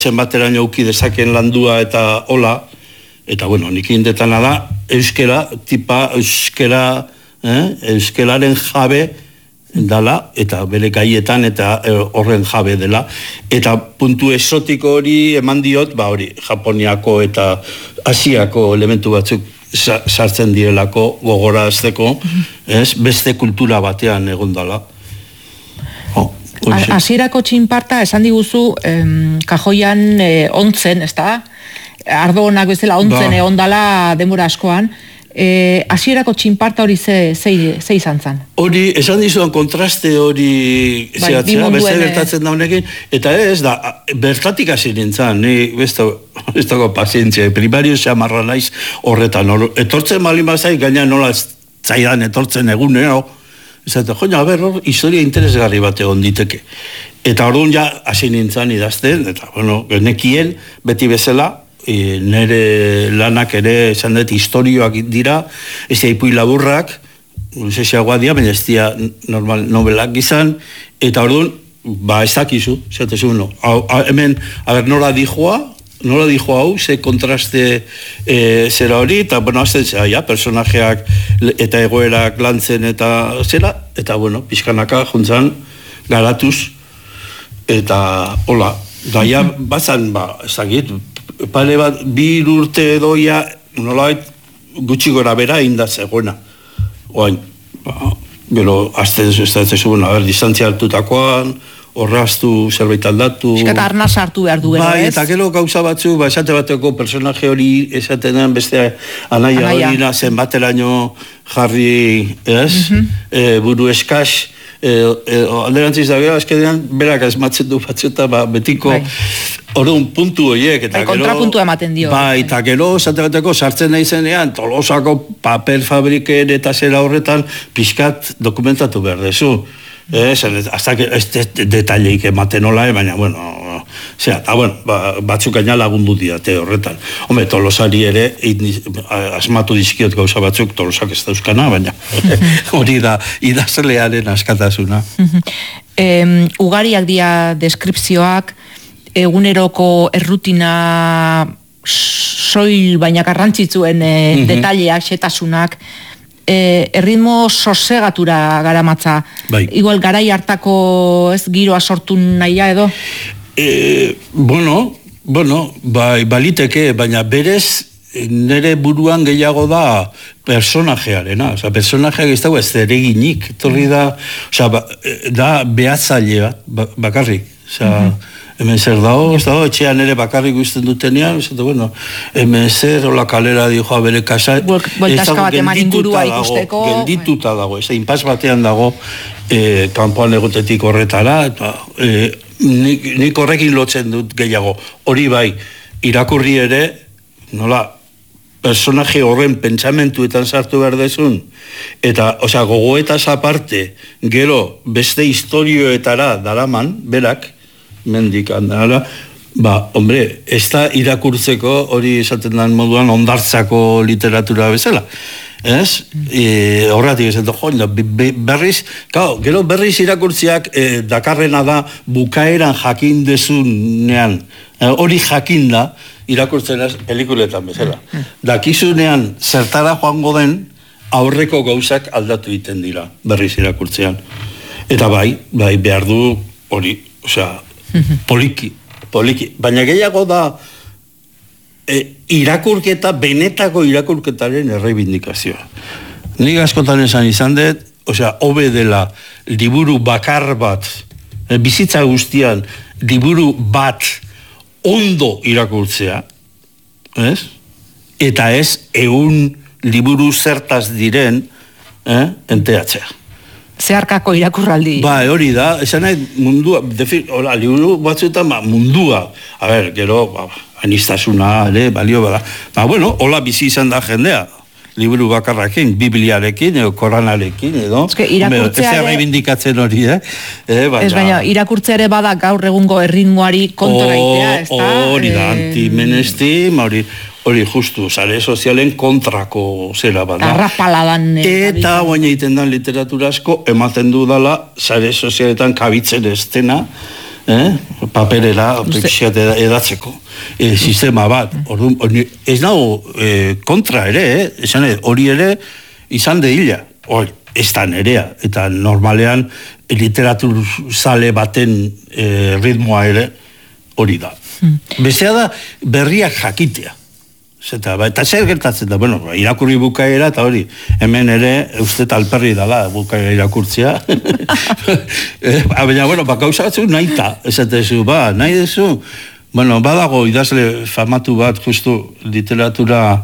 zenbateraino uki dezaken landua eta hola, eta bueno, nik indetana da, euskelaren jabe dala, eta bere gaietan eta horren jabe dela, eta puntu esotiko hori eman diot, hori, Japoniako eta Asiako elementu batzuk sartzen direlako gogorazteko, beste kultura batean egon dala. Hasierako txinparta esan diguzu kajoian ontzen, ez da? Ardo honak bezala ontzen egon dala denbora askoan. Hasierako txinparta hori ze izan zen? Hori, esan dizuan kontraste hori zehatzea, beste gertatzen da honekin, eta ez da, bertatik hasi nintzen, ni ez dago pazientzia, primario xamarra naiz horretan, etortzen malin bazai, gaina nola zaidan etortzen egunero, ez da, joina, historia interesgarri bat egon diteke. Eta orduan ja hasi nintzen idazten, eta, bueno, genekien, beti bezala, nire lanak ere esan dut historioak dira, ez da ipui laburrak, zeziagoa dira, baina ez dira normal novelak izan, eta orduan, ez dakizu, zatezu, no. Hemen, nola dijoa hau, ze kontraste zera hori, eta, bueno, azten zera, personajeak eta egoerak lantzen eta zera, eta, bueno, pixkanaka juntzan, garatuz, eta, hola, gaia bazan, ez dakit, pare bat, 2 urte doia, nolait, gutxi gora bera indazegoena. Oain, gero, azten zuen, distantzia hartutakoan, horraztu, zerbait aldatu. Eta arnaz hartu behar du, ez? Eta gero gauza batzu, esate bateko personaje hori esaten den beste anaia hori zenbateraino jarri, ez? Buru eskaz, alderantziz da gero, azkenean, berak asmatzen du batzuta, betiko, orduan puntu horiek, eta gero... kontrapuntu ematen dio. Eta gero, esate bateko, sartzen nahi zenean, Tolosako papel fabriken eta zera horretan, pixkat dokumentatu behar dezu. Hasta que detaileik ematen hola, baina, bueno, batzuk gaina lagundu diate horretan. Hombre, Tolosari ere, asmatu dizkiot gauza batzuk, Tolosak ez da euskana, baina hori da idazlearen askatasuna. Ugariak dira deskripzioak, eguneroko errutina soil baina garrantzitsuen detaileak, xetasunak, erritmo sosegatura garamatza. Igual garai hartako giroa sortu nahia edo? Baliteke, baina berez nire buruan gehiago da personajearena. Personajeak ez dago ez ereginik. Torri da behatzaile bat, bakarrik. Hemen zer dago, etxean ere bakarrik guztien dutenean, hemen zer, hola kalera dijoa bere kasa, geldituta dago, inpaz batean dago, kanpoan egotetik horretara, eta nik horrekin lotzen dut gehiago. Hori bai, irakurri ere, nola, personaje horren pentsamentuetan sartu behar dezun, eta, gogoetaz aparte, gero, beste historioetara daraman, berak, mendik handala, hombre, ez da irakurtzeko hori esaten den moduan ondartzako literatura bezala. Ez? Horretik ez dut, berriz, gero berriz irakurtziak dakarrena da bukaeran jakin dezunean, hori jakin da irakurtzen pelikuletan bezala. Dakizunean zertara joango den aurreko gauzak aldatu egiten dira berriz irakurtzean. Eta bai, behar du hori, poliki, baina gehiago da irakurketa, benetako irakurketaren errebindikazioa. Nik askotan izan dut, hobe dela liburu bakar bat, bizitza guztian liburu bat ondo irakurtzea, eta ez 100 liburu zertaz diren enteatzea. Zeharkako irakurraldi. Hori da, esan nahi mundua, liburu batzuetan mundua, gero, anistasuna, balio bada. Hola bizi izan da jendea, liburu bakarrakin, Bibliarekin, Koranarekin, edo. Ez da reivindikatzen hori, Ez baina, irakurtzea ere bada gaur egungo erritmoari kontra egitea, ez da? Hori da, antimenestim, hori justu, sare sozialen kontrako zera bada. Arrapaladan. Eta baina egiten dan literatura asko, ematen du dala, sare sozialetan kabitzen ez dena, paperera edatzeko sistema bat. Ez nago kontra ere, hori ere izan deila, ez da nerea, eta normalean literatur zale baten ritmoa ere hori da. Bestea da berriak jakitea. Eta zer gertatzen da, irakurri bukaera, eta hori, hemen ere, uste alperri dala bukaera irakurtzea. Baina, gauza batzu nahi ta, esatezu, nahi dezu, badago idazle famatu bat, justu literatura,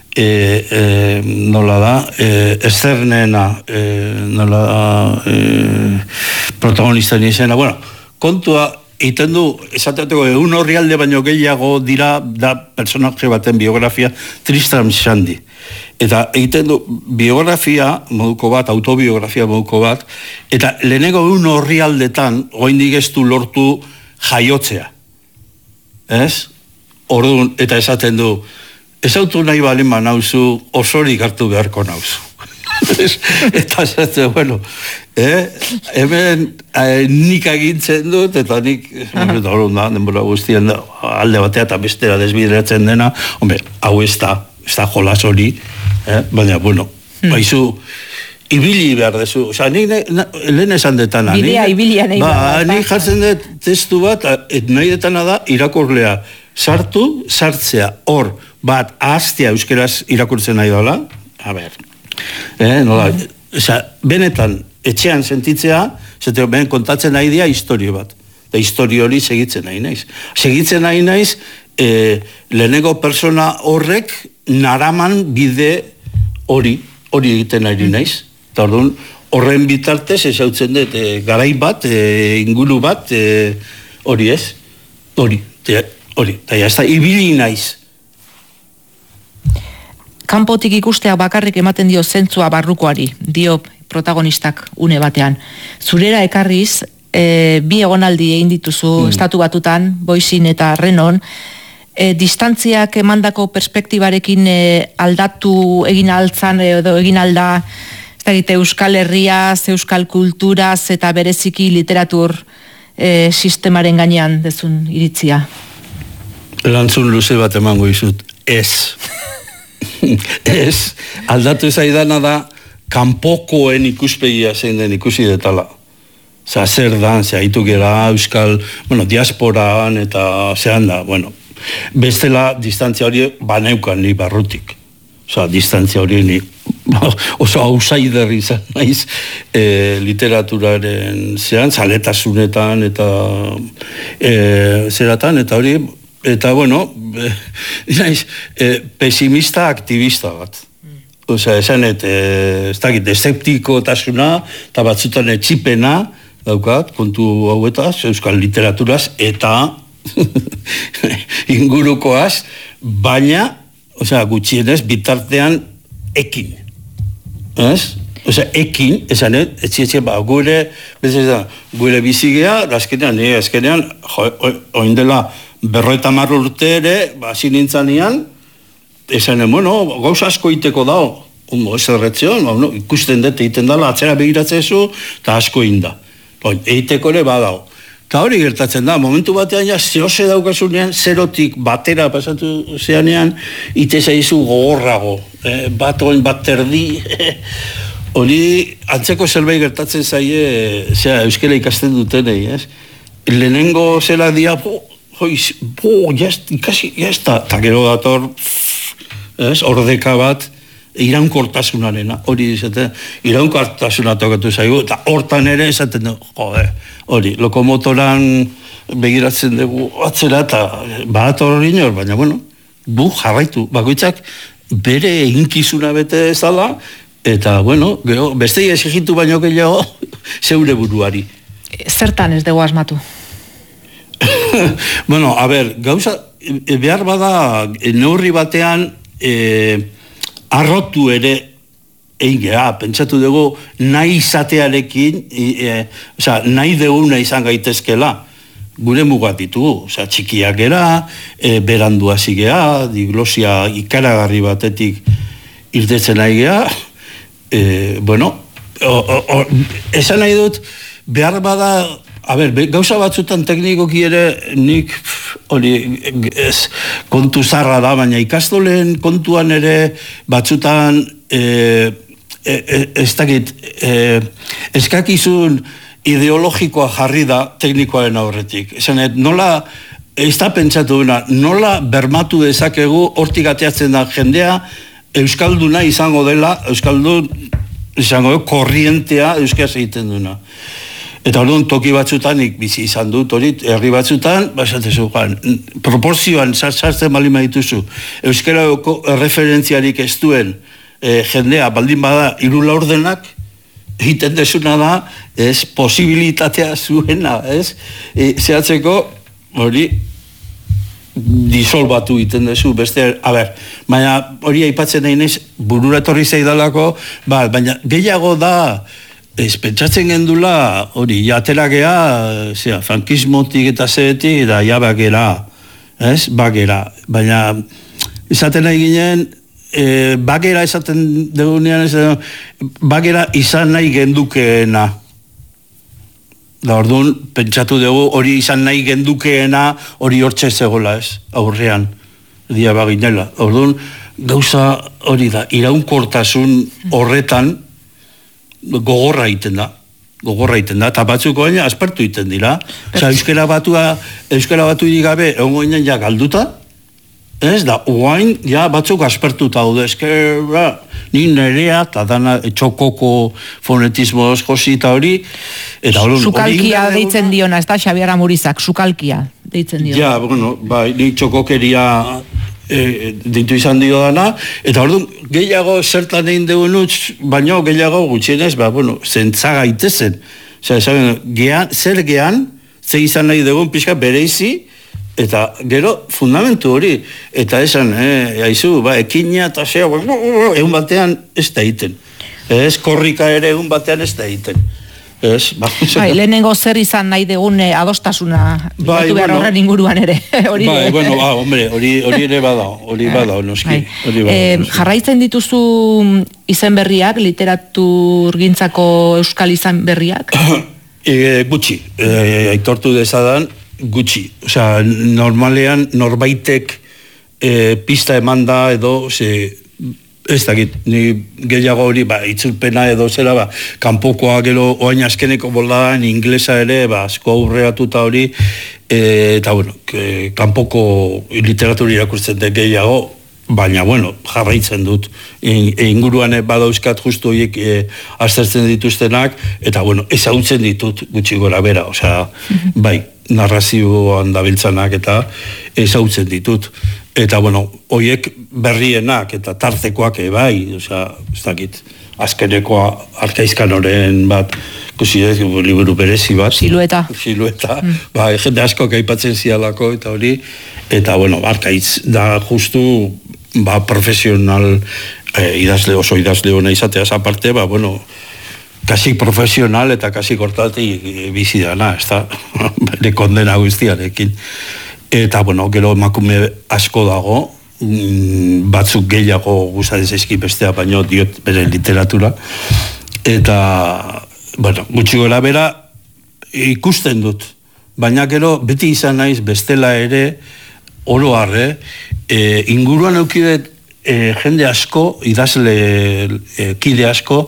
nola da, Esternena, nola da, protagonista nizena, kontua, egiten du, esateateko, un horrialde baino gehiago dira da personaje baten biografia Tristram Shandy. Eta egiten du biografia moduko bat, autobiografia moduko bat, eta lehenengo un horrialdetan oraindik ez du lortu jaiotzea. Ez? Orduan, eta esaten du, ez autu nahi balen nauzu, osorik hartu beharko nauzu. Eta esatzen, hemen nik agintzen dut, eta nik, denbora guztien alde batea eta bestera desbideratzen dena, hau ez da jolas hori, baina, baizu, ibili behar dezu, nik lehen esan detana, bidea ibilia nahi behar. Nik jartzen dut testu bat, nahi detana da, irakurlea sartzea, hor, bat, ahaztea euskeraz irakurtzen nahi dola, benetan etxean sentitzea, ben kontatzen nahi dira historio bat, eta historio hori segitzen nahi naiz. Segitzen nahi naiz, lehenengo persona horrek naraman bide hori egiten nahi naiz. Eta orduan, horren bitartez esautzen dut, garai bat, inguru bat, hori ez, hori, eta jazta, ibili naiz. Kanpotik ikustea bakarrik ematen dio zentzua barrukoari, dio protagonistak une batean. Zurera ekarriz, bi egonaldi egin dituzu Estatu Batutan, Boisin eta Renon, distantziak emandako perspektibarekin aldatu egin altzan edo egin alda, ez da egite Euskal Herriaz, Euskal Kulturaz eta bereziki literatur sistemaren gainean dezun iritzia. Erantzun luze bat emango izut, ez. Ez, aldatu zaidana da kanpokoen ikuspegia zein den ikusi detala. Zer dan, haitu gera euskal, diasporaan eta zehan da, bestela distantzia hori baneukan ni barrutik. Distantzia hori ni oso outsider izan naiz literaturaren zehan, zaletasunetan eta zeratan, eta hori, eta pesimista aktivista bat. Esanet, ez dakit, eseptikotasuna, eta batzutan etxipena, daukat, kontu hauetaz, euskal literaturaz, eta ingurukoaz, baina, gutxienez, bitartean, ekin. Ez? Ekin, esanet, etxie, gure bizigea, azkenean, oindela, 50 urte ere, hasi nintzanean, esanen, gauza asko iteko dao, ez erretzion, ikusten dut egiten dala, atzera begiratzezu, eta asko inda. Eiteko ere badao. Eta hori gertatzen da, momentu batean ja, zehose daukasunean, zerotik batera pasatu zeanean, itezaizu gogorrago, bat terdi, hori antzeko zerbait gertatzen zaie, euskera ikasten dutenei, ez? Lehenengo zela dia, ikasi, eta gero dator, ordeka bat, iraunkortasunarena, hori izate, iraunkortasuna tokatu zaigu, eta hortan ere esaten dugu, hori, lokomotoran begiratzen dugu atzera, eta bat hori nor, baina, jarraitu, bakoitzak bere eginkizuna bete ezala, eta, gero, bestei exigitu baino gehiago, zeure buruari. Zertan ez dugu asmatu? Gauza, behar bada, neurri batean, arrotu ere egin pentsatu dugu nahi izatearekin, nahi deguna izan gaitezkela, gure mugat ditugu, txikiak gera, berandu hasi gea, diglosia ikaragarri batetik irtetzen nahi gea, esan nahi dut, behar bada gauza batzutan teknikoki ere nik hori kontu zarra da, baina ikastolen kontuan ere batzutan ez dakit eskakizun ideologikoa jarri da teknikoaren aurretik. Esanet, nola ez da pentsatu duna, nola bermatu dezakegu hortik ateatzen da jendea euskalduna izango dela, euskaldun izango korrientea euskaraz egiten duna. Eta orduan toki batzutan bizi izan dut, hori, herri batzutan, basatezu, proporzioan sartzen bali maituzu, euskarako referentziarik ez duen jendea baldin bada 3 laurdenak, egiten desuna da, ez, posibilitatea zuena, ez, zehatzeko, hori, disolbatu egiten dezu, beste, baina hori aipatzen nahi nez, burura etorri zaidalako, baina gehiago da, ez pentsatzen gendula, hori, ateragea, frankismotik eta zeretik, da, bagera, ez, bagera, baina, izaten nahi ginen, bagera esaten dugunean, bagera izan nahi gendukeena. Da, orduan, pentsatu dugu, hori izan nahi gendukeena, hori hortxe zegoela, ez, aurrean, dia baginela. Orduan, gauza hori da, iraunkortasun horretan, gogorra egiten da, eta batzuko baina aspertu egiten dira. Euskara batu gabe, egon ginen ja galduta, ez da, oain, ja, batzuk aspertuta daude, ni nerea, eta dana txokoko fonetismoz josita hori, eta hori... Sukalkia deitzen diona, ez da, Xabier Amurizak, sukalkia deitzen diona. Ja, bueno, ni txokokeria ditu izan dio dana, eta hori gehiago zertan egin dugun utz, baina gehiago gutxienez, zentzaga itezen. Zer gehan, ze izan nahi dugun pixka bereizi, eta gero fundamentu hori, eta esan, haizu, ekina eta zea, egun batean ez da egiten. Ez, korrika ere egun batean ez da egiten. Lehenengo zer izan nahi degun adostasuna, bilatu behar horren inguruan ere. Hori ere bada, noski. Jarraitzen dituzu izen berriak, literaturgintzako euskal izan berriak? Gutxi, aitortu dezadan, gutxi. Osea, normalean norbaitek pista eman da edo, ez dakit, ni gehiago hori, itzulpena edo zera, kanpokoa gero oain askeneko boldadan, inglesa ere, asko aurreatuta hori, eta bueno, kanpoko literatura irakurtzen dut gehiago, baina, bueno, jarraitzen dut. Inguruan badauzkat justu horiek aztertzen dituztenak, eta, bueno, ezagutzen ditut gutxi gora bera, osea, bai, narrazioan dabiltzanak eta ezagutzen ditut. Eta, bueno, horiek berrienak eta tartekoak bai, osea, ez dakit, azkenekoa arkaizkanoren bat, ikusi ez, liburu berezi bat. Silueta. Jende asko aipatzen zialako eta hori, eta, bueno, arkaiz da justu, profesional idazle, oso idazle hona izateaz aparte, bueno, kasi profesional eta kasi kortatik bizi dana, ez da, bere kondena guztiarekin. Eta, bueno, gero emakume asko dago, batzuk gehiago gustatzen zaizki bestea, baino diot bere literatura. Eta, bueno, gutxi gora bera ikusten dut, baina gero beti izan naiz bestela ere, oro harre, inguruan eukidet jende asko, idazle kide asko,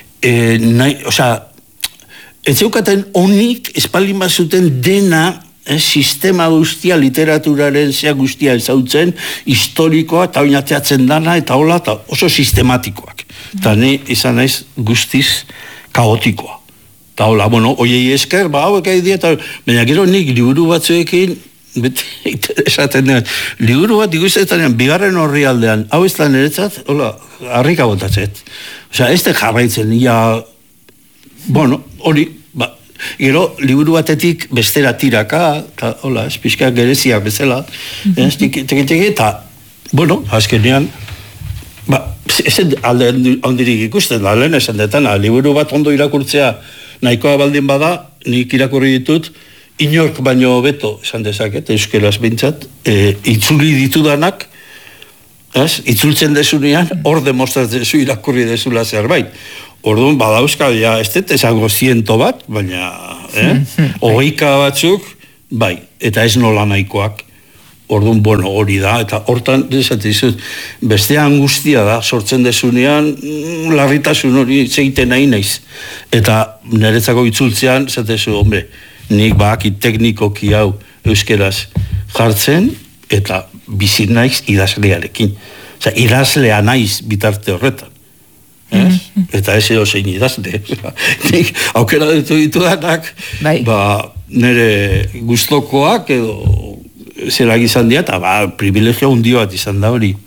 ez zeukaten honik espaldin bat zuten dena sistema guztia, literaturaren zea guztia ezautzen, historikoa eta oinateatzen dana, eta hola, eta oso sistematikoak. Eta ni izan naiz guztiz kaotikoa. Eta hola, bueno, oiei esker, hauek ahi baina gero nik liburu batzuekin, beti esaten den, liburu bat ikustetan, bigarren horri aldean, hau ez da niretzat, hola, harrika botatzet. Osea, ez da jarraitzen, bueno, hori, gero, liburu batetik bestera tiraka, eta, hola, espizkak gereziak bezala, eta, bueno, azkenean, ez alde handirik ikusten da, lehen esan detana, liburu bat ondo irakurtzea, nahikoa baldin bada, nik irakurri ditut, inork baino beto, esan dezaket, euskeraz bintzat, itzuli ditudanak, itzultzen desunean, hor demostratzen zu irakurri desula zerbait. Orduan, badauzka, ez dut esango 100 bat, baina, hogeika batzuk, bai, eta ez nola nahikoak. Orduan, bueno, hori da, eta hortan, desatizut, beste angustia da, sortzen desunean, larritasun hori zeiten nahi naiz. Eta niretzako itzultzean, zatezu, hombre, nik bakit teknikoki hau euskeraz jartzen, eta bizit naiz idazlearekin. Osea, idazlea naiz bitarte horretan. Eta ez zein idazle. Nik aukera ditu danak, nire gustokoak edo zerak izan dira, eta privilegio hundio bat izan da hori.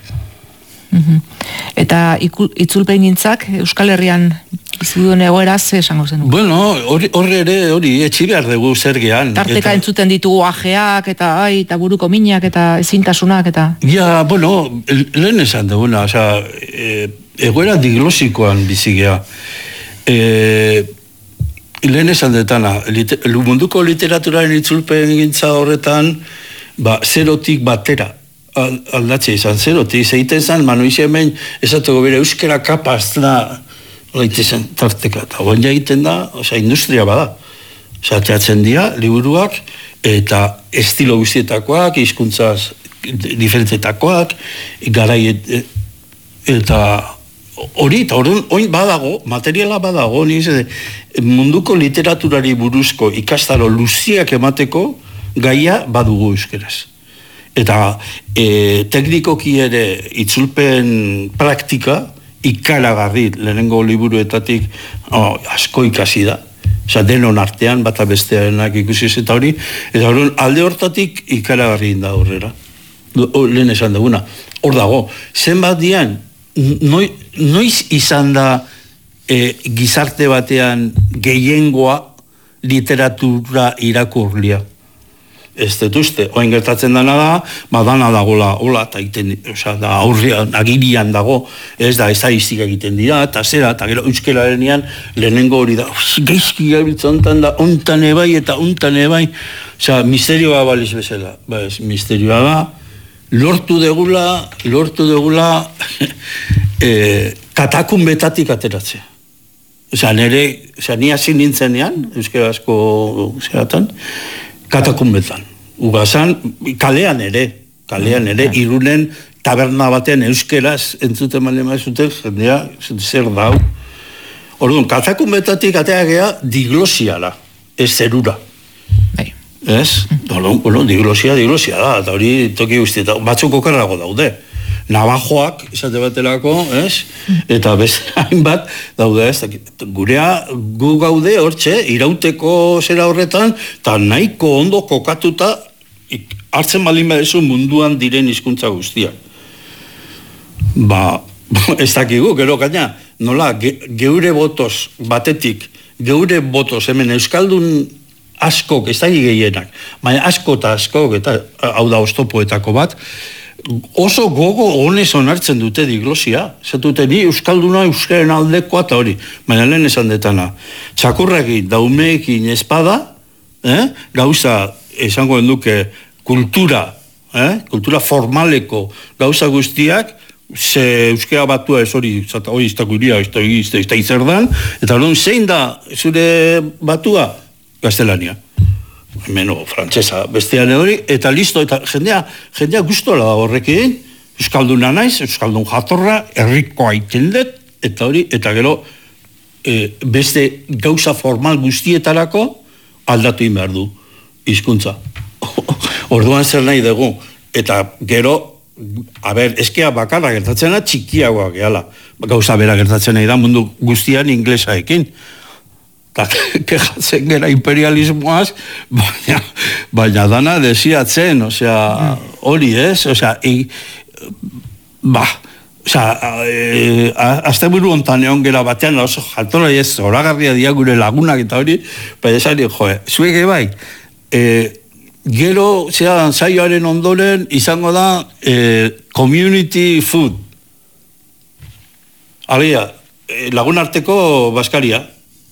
Eta itzulpen gintzak Euskal Herrian izudun egoeraz esango zen? Bueno, hori etxi behar dugu zer gehan. Tarteka entzuten ditugu ajeak, eta buruko minak, eta ezintasunak, eta... Ja, bueno, lehen esan duguna, oza, egoera diglosikoan bizigea. Lehen esan detana, munduko literaturaren itzulpen gintza horretan, zerotik batera aldatzea izan, zerotik, zeiten zan, manoiz hemen, esatuko bere euskera kapaz da, laite zen tarteka, eta guen egiten da, industria bada. Teatzen dira, liburuak, eta estilo guztietakoak, hizkuntzaz diferentetakoak, garai, eta hori, eta hori badago, materiala badago, munduko literaturari buruzko ikastaro luziak emateko, gaia badugu euskeraz. Eta teknikoki ere itzulpen praktika ikaragarri lehenengo liburuetatik asko ikasi da. Osa, denon artean, bata bestearenak ikusi eta hori. Eta alde hortatik ikaragarri da horrera. Lehen esan duguna. Hor dago, zenbat dian, noiz izan da gizarte batean gehiengoa literatura irakurlia. Ez detuzte, oain gertatzen dana da, dana dagoela, hola, eta egiten, da aurrean, agirian dago, ez da, estadistika egiten dira, eta zera, eta gero euskeraren lehenengo hori da, gaizki gabiltza ontan da, ontan ebai eta ontan ebai, misterioa baliz bezala, misterioa da, lortu degula, katakun betatik ateratzea. Ni hasi nintzenean, euskarazko zeratan, katakunbetan. Ugazan, kalean ere, Irunen taberna batean euskeraz entzuten male maizuten, jendea, zer dau. Orduan, katakunbetatik ateagea diglosiala, ez zerura. Ez? Bueno, diglosia da, eta hori toki guztieta, batzuk okerrago daude. Navajoak, esate batelako, ez? Eta beste hainbat daude, ez? Gu gaude hortxe, irauteko zera horretan, eta nahiko ondo kokatuta hartzen balin badezu munduan diren hizkuntza guztiak. Ez dakigu, gero gaina, nola, geure botoz batetik, geure botoz hemen euskaldun askok, ez da gehienak, baina asko eta askok, eta hau da oztopoetako bat, oso gogo honez onartzen dute diglosia. Zatute ni euskalduna euskaren aldekoa eta hori. Baina lehen esan detana. Txakurrekin, daumeekin espada, gauza, esango duke, kultura formaleko gauza guztiak, ze euskera batua ez hori, hori iztakuria, ez da izerdan, eta hori zein da zure batua? Gaztelania. Meno, frantsesa, bestean hori, eta listo, eta jendea guztola da horrekin, euskalduna naiz, euskaldun jatorra, herrikoa iten dut, eta hori, eta gero, beste gauza formal guztietarako aldatu behar du hizkuntza. Orduan zer nahi dugu, eta gero, eskea bakarra gertatzen da, txikiagoa gehala. Gauza bera gertatzen nahi da mundu guztian inglesaekin. Eta kejatzen gara imperialismoaz, baina dana desiatzen, hori ez, asteburu ontan egon gera batean, oso jaltola ez, zoragarria dia gure lagunak eta hori, baina esari, zuege bai, gero, saioaren ondoren, izango da, community food. Alia, lagun arteko baskaria.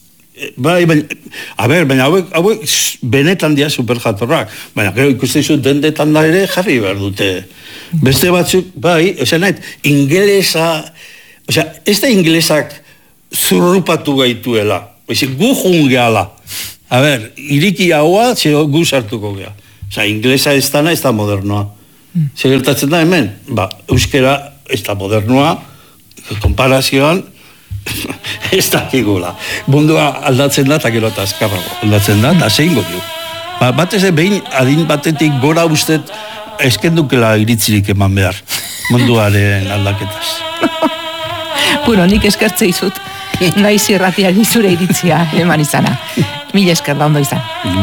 Baina hauek benetan dia superjatorrak, baina gero ikusten zu dendetan da ere jarri behar dute. Beste batzuk, esan nahi, ingelesa, ez da ingelesak zurrupatu gaituela. Gu jungeala. A ber, iriki haua, gu sartuko gea. Osa, inglesa ez dana, ez da modernoa. Gertatzen da hemen? Euskera ez da modernoa, komparazioan, ez da kigula. Mundua aldatzen da, eta gero eta azkarrago aldatzen da, eta zein gotiu. Batez behin, adin batetik gora ustet, eskendukela iritzirik eman behar, munduaren aldaketaz. Bueno, nik eskertze izut, naiz irratiari zure iritzia eman izana. Mila esker da ondo izan.